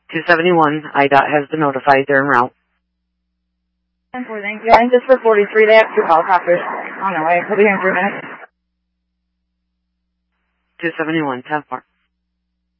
271, IDOT has been notified they're en route. 10-4, thank you. And just for 43, they have 2 helicopters on their way. We'll be here in 3 minutes. 271, 10-4.